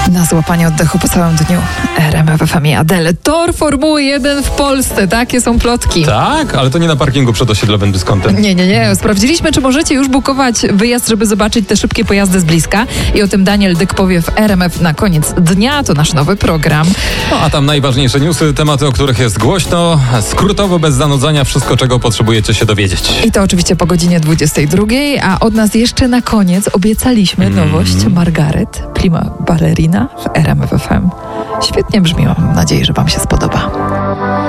Na złapanie oddechu po całym dniu. RMF FM i Adele. Tor Formuły 1 w Polsce. Takie są plotki. Tak? Ale to nie na parkingu przed osiedlowym dyskontem. Nie. Sprawdziliśmy, czy możecie już bukować wyjazd, żeby zobaczyć te szybkie pojazdy z bliska. I o tym Daniel Dyk powie w RMF na koniec dnia. To nasz nowy program. No, a tam najważniejsze newsy, tematy, o których jest głośno. Skrótowo, bez zanudzania, wszystko, czego potrzebujecie się dowiedzieć. I to oczywiście po godzinie 22. A od nas jeszcze na koniec obiecaliśmy nowość. Margaret, prima ballerina w RMF FM. Świetnie brzmi, mam nadzieję, że wam się spodoba.